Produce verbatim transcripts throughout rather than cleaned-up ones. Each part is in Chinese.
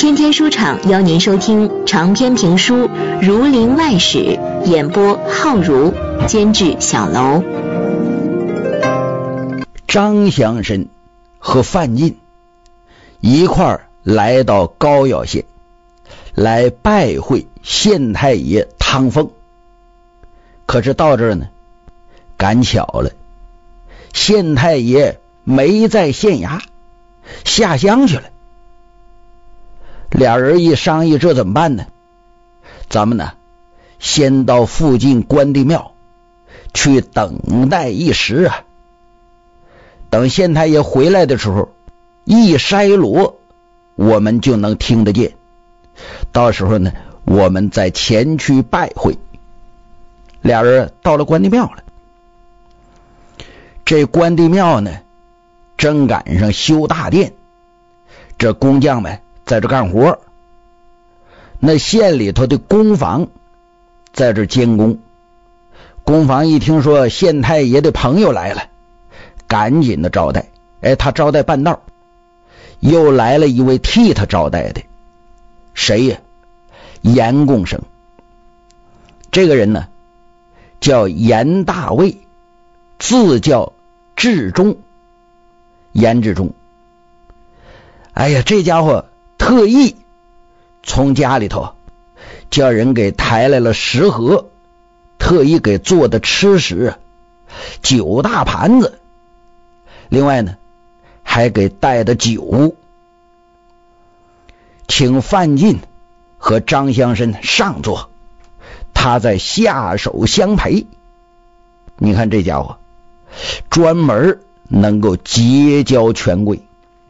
天天书场邀您收听长篇评书《儒林外史》，演播浩如，监制小楼。 张乡绅和范进一块儿来到高要县，来拜会县太爷汤丰。可是到这儿呢，赶巧了，县太爷没在县衙，下乡去了。俩人一商议，这怎么办呢？咱们呢，先到附近关帝庙去等待一时啊。等县太爷回来的时候，一筛锣，我们就能听得见。到时候呢，我们再前去拜会。俩人到了关帝庙了。这关帝庙呢，正赶上修大殿，这工匠们在这干活，那县里头的工房在这监工。工房一听说县太爷的朋友来了，赶紧的招待。哎，他招待半道，又来了一位替他招待的，谁呀？严贡生。这个人呢，叫严大卫，字叫志忠，严志忠。哎呀，这家伙特意从家里头叫人给抬来了食盒，特意给做的吃食啊，九大盘子。另外呢，还给带的酒，请范进和张乡绅上座，他在下手相陪。你看这家伙专门能够结交权贵。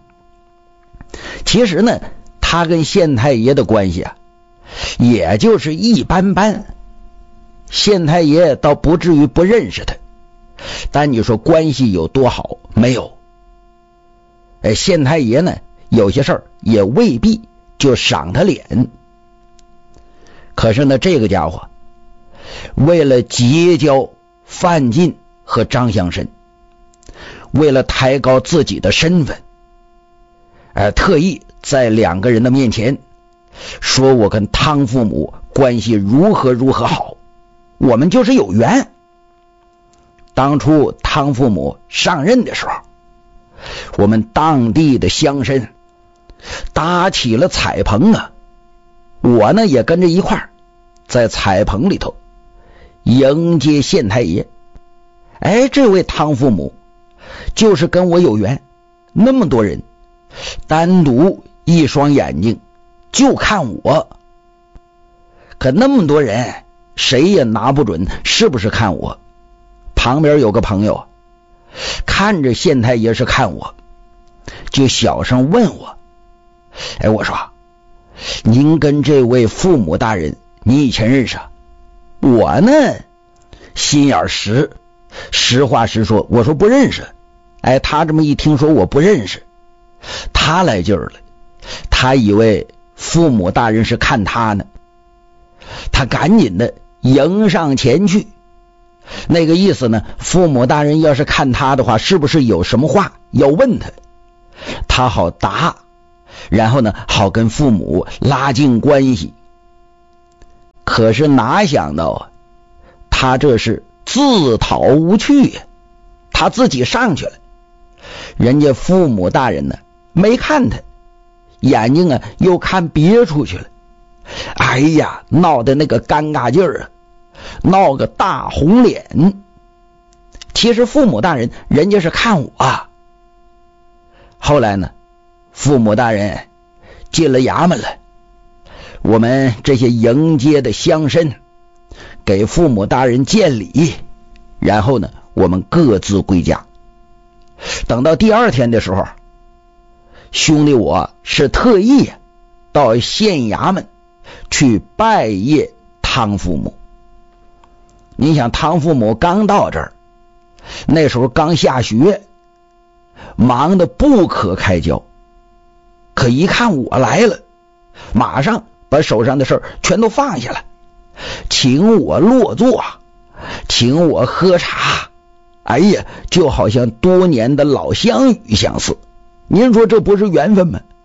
其实呢，他跟县太爷的关系啊，也就是一般般。县太爷倒不至于不认识他，但你说关系有多好？没有。哎，县太爷呢，有些事儿也未必就赏他脸。可是呢，这个家伙为了结交范进和张乡绅，为了抬高自己的身份，呃，特意在两个人的面前说我跟汤父母关系如何如何好，我们就是有缘。当初汤父母上任的时候，我们当地的乡绅搭起了彩棚啊，我呢也跟着一块儿在彩棚里头迎接县太爷。哎，这位汤父母就是跟我有缘，那么多人单独一双眼睛就看我，可那么多人谁也拿不准是不是看我。旁边有个朋友看着县太爷是看我，就小声问我，哎，我说您跟这位父母大人你以前认识啊？我呢心眼实，实话实说，我说不认识。哎，他这么一听说我不认识，他来劲儿了，他以为父母大人是看他呢，他赶紧的迎上前去。那个意思呢，父母大人要是看他的话，是不是有什么话要问他，他好答，然后呢好跟父母拉近关系。可是哪想到啊，他这是自讨无趣呀，他自己上去了，人家父母大人呢没看他，眼睛啊又看别处去了。哎呀，闹得那个尴尬劲儿啊，闹个大红脸。其实父母大人人家是看我啊。后来呢，父母大人进了衙门了，我们这些迎接的乡绅给父母大人见礼，然后呢我们各自归家。等到第二天的时候，兄弟我是特意到县衙门去拜谒汤父母。你想汤父母刚到这儿，那时候刚下学，忙得不可开交，可一看我来了，马上把手上的事儿全都放下了，请我落座，请我喝茶。哎呀，就好像多年的老乡与相似。您说这不是缘分吗？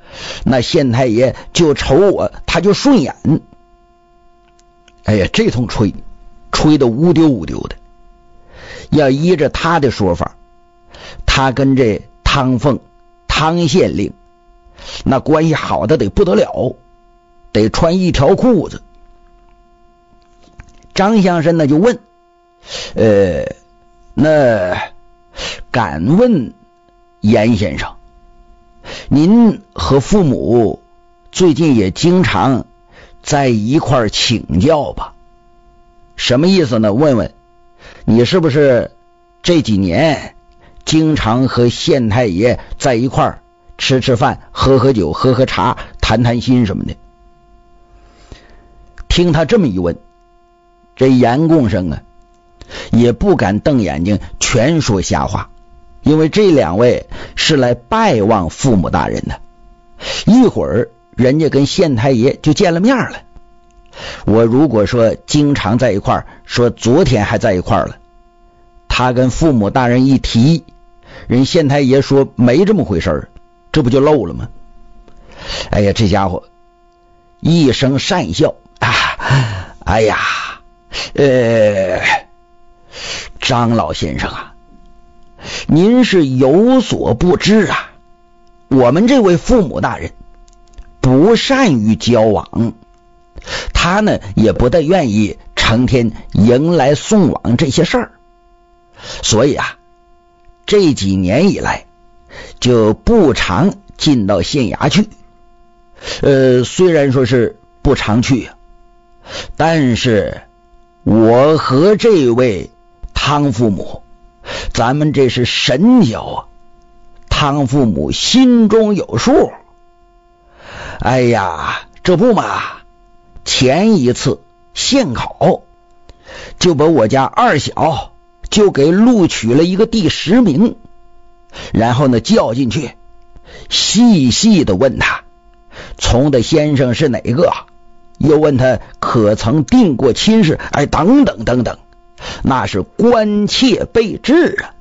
那县太爷就瞅我他就顺眼。哎呀，这通吹吹得乌丢乌丢的。要依着他的说法，他跟这汤凤汤县令那关系好的得不得了，得穿一条裤子。张相生呢就问，呃，那敢问严先生，您和父母最近也经常在一块儿请教吧？什么意思呢？问问你是不是这几年经常和县太爷在一块儿吃吃饭、喝喝酒、喝喝茶、谈谈心什么的？听他这么一问，这严贡生啊也不敢瞪眼睛全说瞎话，因为这两位是来拜望父母大人的，一会儿人家跟县太爷就见了面了。我如果说经常在一块儿，说昨天还在一块儿了，他跟父母大人一提，人县太爷说没这么回事儿，这不就漏了吗？哎呀，这家伙一声讪笑啊，哎呀，呃，张老先生啊，您是有所不知啊，我们这位父母大人不善于交往，他呢也不大愿意成天迎来送往这些事儿，所以啊，这几年以来就不常进到县衙去。呃，虽然说是不常去啊，但是我和这位汤父母，咱们这是神交啊，汤父母心中有数。哎呀，这不嘛，前一次县考就把我家二小就给录取了一个第十名，然后呢叫进去，细细的问他从的先生是哪个，又问他可曾定过亲事，哎，等等等等，那是关切备至啊。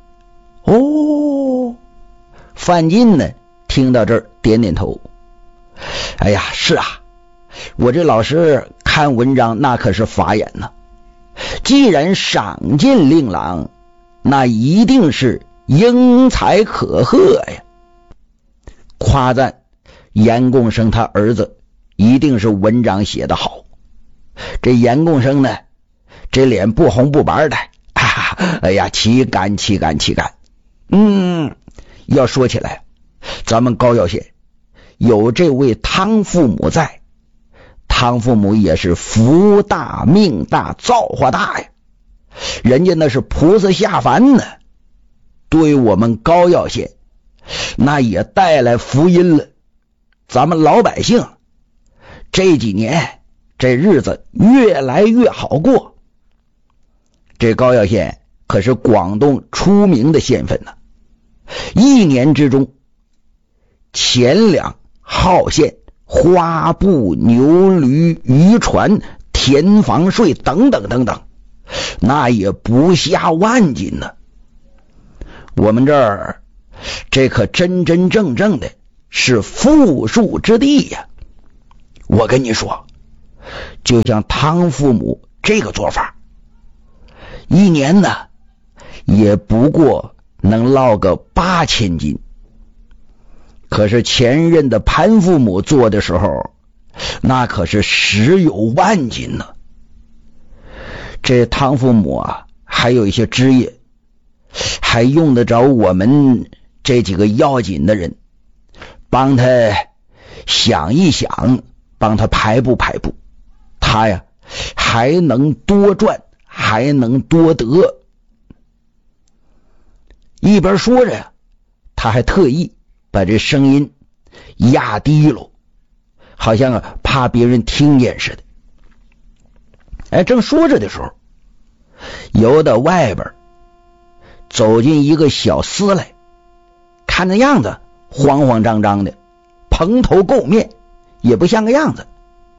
哦，范进呢听到这儿点点头，哎呀，是啊，我这老师看文章那可是法眼呢，既然赏进令郎，那一定是英才可贺呀。夸赞严贡生他儿子一定是文章写得好。这严贡生呢，这脸不红不白的，啊，哎呀，岂敢岂敢岂敢。嗯，要说起来，咱们高要县有这位汤父母在，汤父母也是福大命大造化大呀，人家那是菩萨下凡呢，对我们高要县那也带来福音了。咱们老百姓这几年这日子越来越好过。这高要县可是广东出名的县份呢，一年之中钱粮、号线、花布、牛驴、渔船、田房税等等等等，那也不下万斤呢。我们这儿这可真真正正的是富庶之地呀。我跟你说，就像汤父母这个做法，一年呢也不过能落个八千斤，可是前任的潘父母做的时候，那可是十有万斤呢。这汤父母啊，还有一些枝叶，还用得着我们这几个要紧的人帮他想一想，帮他排布排布，他呀还能多赚，还能多得。一边说着，他还特意把这声音压低了，好像啊怕别人听见似的。哎，正说着的时候，由到外边走进一个小厮来，看那样子慌慌张张的，蓬头垢面，也不像个样子。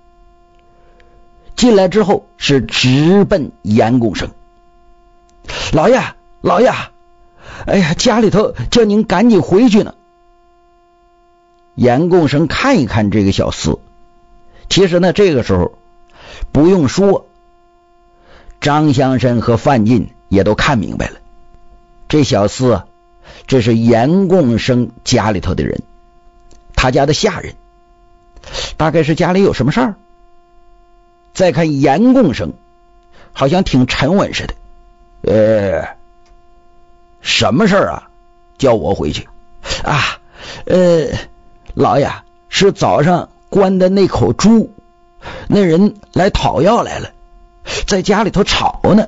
进来之后是直奔严贡生。老爷，老爷，哎呀，家里头叫您赶紧回去呢。 严贡生看一看这个小厮。其实呢，这个时候不用说，张乡绅和范进也都看明白了，这小厮啊，这是严贡生家里头的人，他家的下人，大概是家里有什么事儿。再看严贡生，好像挺沉稳似的。呃，什么事儿啊？叫我回去啊？呃，老爷，是早上关的那口猪，那人来讨要来了，在家里头吵呢。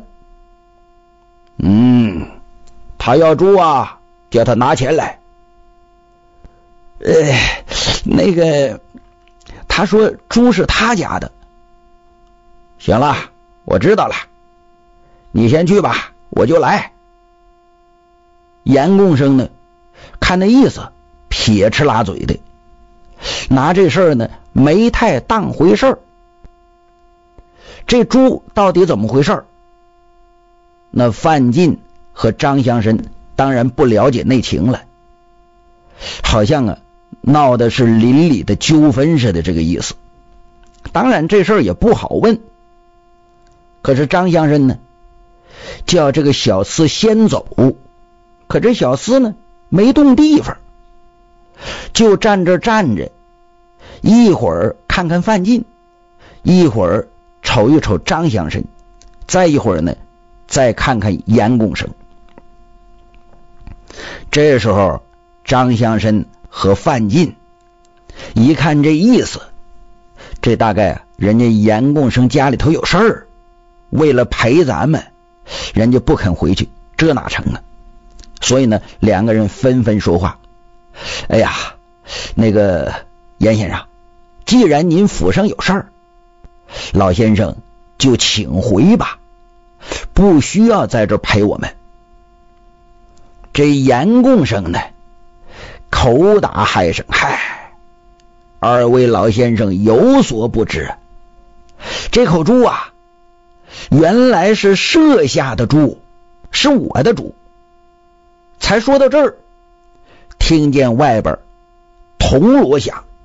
嗯，他要猪啊，叫他拿钱来。呃，那个，他说猪是他家的。行了，我知道了，你先去吧，我就来。严贡生呢，看那意思，撇吃拉嘴的，拿这事儿呢没太当回事儿。这猪到底怎么回事儿？那范进和张乡绅当然不了解内情了，好像啊闹的是邻里的纠纷似的这个意思。当然这事儿也不好问，可是张乡绅呢叫这个小厮先走，可这小厮呢没动地方，就站这站着，一会儿看看范进，一会儿瞅一瞅张乡绅，再一会儿呢再看看严贡生。这时候张乡绅和范进一看这意思，这大概啊人家严贡生家里头有事儿，为了陪咱们，人家不肯回去，这哪成啊？所以呢两个人纷纷说话。哎呀，那个严先生，既然您府上有事儿，老先生就请回吧，不需要在这陪我们。这严贡生呢口打嗨声，嗨，二位老先生有所不知，这口猪啊原来是设下的猪，是我的猪。才说到这儿，听见外边铜锣响，